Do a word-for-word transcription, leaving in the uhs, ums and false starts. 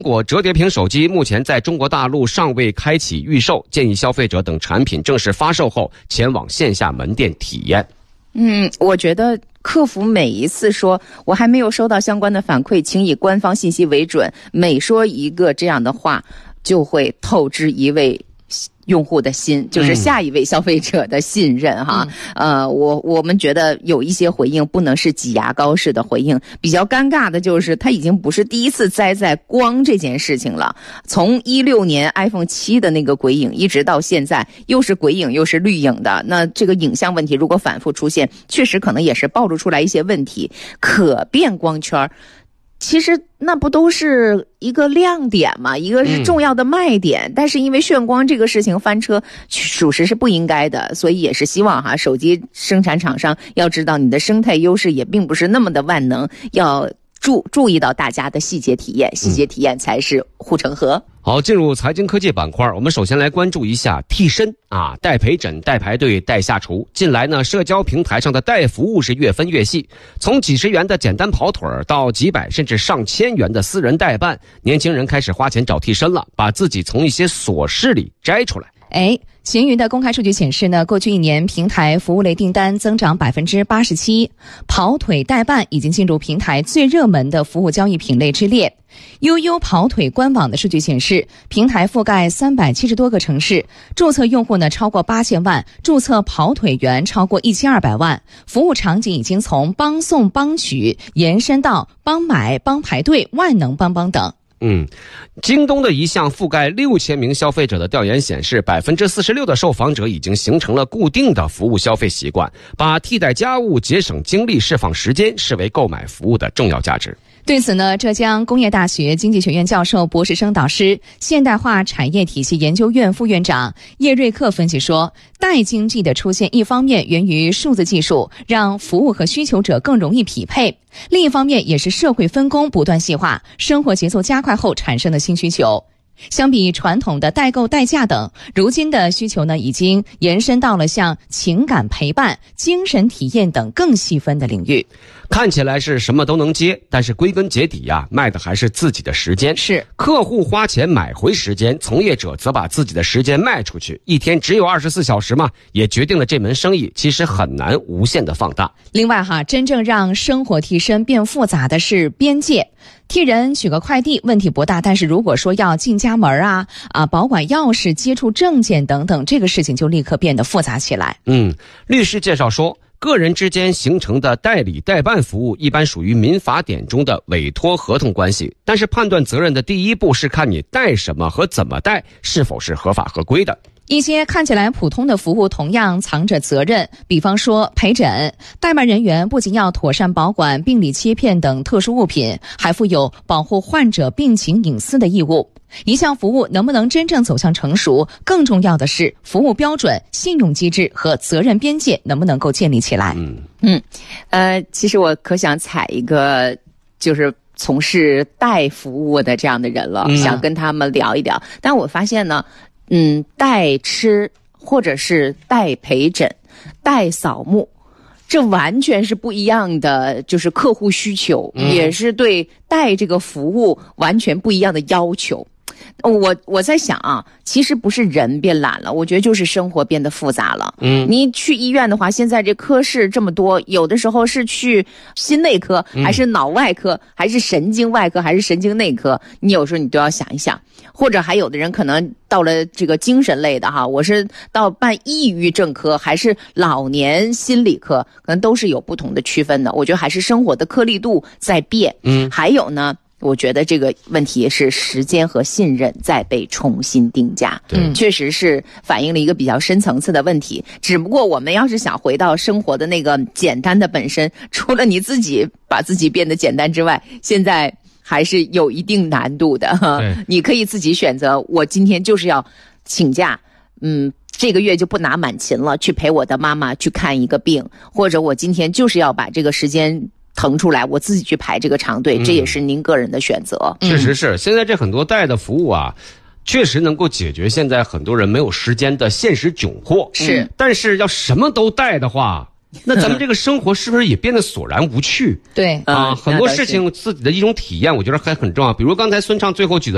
果折叠屏手机目前在中国大陆尚未开启预售，建议消费者等产品正式发售后前往线下门店体验。 嗯，我觉得客服每一次说我还没有收到相关的反馈，请以官方信息为准，每说一个这样的话就会透支一位用户的心，就是下一位消费者的信任哈。嗯、呃，我我们觉得有一些回应不能是挤牙膏式的回应，比较尴尬的就是他已经不是第一次栽在光这件事情了。从一六年 iPhone 七的那个鬼影，一直到现在又是鬼影又是绿影的，那这个影像问题如果反复出现，确实可能也是暴露出来一些问题。可变光圈其实那不都是一个亮点嘛，一个是重要的卖点、嗯、但是因为眩光这个事情翻车属实是不应该的，所以也是希望哈，手机生产厂商要知道你的生态优势也并不是那么的万能，要注注意到大家的细节体验，细节体验才是护城河。嗯， 好，进入财经科技板块，我们首先来关注一下替身啊，代陪诊、代排队、代下厨。近来呢，社交平台上的代服务是越分越细，从几十元的简单跑腿到几百甚至上千元的私人代办，年轻人开始花钱找替身了，把自己从一些琐事里摘出来。 哎，闲鱼的公开数据显示呢，过去一年平台服务类订单增长 百分之八十七， 跑腿代办已经进入平台最热门的服务交易品类之列。悠悠跑腿官网的数据显示，平台覆盖三百七十多个城市，注册用户呢超过八千万，注册跑腿员超过一千二百万，服务场景已经从帮送帮取延伸到帮买、帮排队、万能帮帮等。 嗯，京东的一项覆盖六千名消费者的调研显示， 百分之四十六 的受访者已经形成了固定的服务消费习惯，把替代家务、节省精力、释放时间视为购买服务的重要价值。 对此呢，浙江工业大学经济学院教授、博士生导师、现代化产业体系研究院副院长叶瑞克分析说，代经济的出现一方面源于数字技术，让服务和需求者更容易匹配，另一方面也是社会分工不断细化，生活节奏加快后产生的新需求。相比传统的代购代驾等，如今的需求呢，已经延伸到了像情感陪伴、精神体验等更细分的领域。 看起来是什么都能接，但是归根结底呀、啊，卖的还是自己的时间。 是客户花钱买回时间，从业者则把自己的时间卖出去。一天只有二十四小时嘛，也决定了这门生意其实很难无限的放大。 另外哈，真正让生活替身变复杂的是边界。替人取个快递问题不大，但是如果说要进家门啊啊，保管钥匙、接触证件等等，这个事情就立刻变得复杂起来。 嗯，律师介绍说，个人之间形成的代理代办服务一般属于民法典中的委托合同关系，但是判断责任的第一步是看你代什么和怎么代是否是合法合规的。 一些看起来普通的服务同样藏着责任，比方说陪诊，代办人员不仅要妥善保管病理切片等特殊物品，还负有保护患者病情隐私的义务。一项服务能不能真正走向成熟，更重要的是服务标准、信用机制和责任边界能不能够建立起来。 嗯嗯，呃，其实我可想踩一个就是从事代服务的这样的人了，嗯、想跟他们聊一聊。但我发现呢，嗯，代吃或者是代陪诊、代扫墓，这完全是不一样的，就是客户需求，嗯、也是对代这个服务完全不一样的要求。我我在想啊，其实不是人变懒了，我觉得就是生活变得复杂了。嗯，你去医院的话，现在这科室这么多，有的时候是去心内科，还是脑外科，还是神经外科，还是神经内科，你有时候你都要想一想。或者还有的人可能到了这个精神类的哈，我是到办抑郁症科还是老年心理科，可能都是有不同的区分的。我觉得还是生活的颗粒度在变。嗯，还有呢，我觉得这个问题是时间和信任在被重新定价，嗯，确实是反映了一个比较深层次的问题。只不过我们要是想回到生活的那个简单的本身，除了你自己把自己变得简单之外，现在还是有一定难度的哈。你可以自己选择，我今天就是要请假，嗯。这个月就不拿满勤了，去陪我的妈妈去看一个病，或者我今天就是要把这个时间腾出来，我自己去排这个长队，嗯、这也是您个人的选择。 确实是，现在这很多代的服务啊，确实能够解决现在很多人没有时间的现实窘迫。 是， 但是要什么都带的话，那咱们这个生活是不是也变得索然无趣？ 对啊，很多事情自己的一种体验，我觉得还很重要。比如刚才孙畅最后举的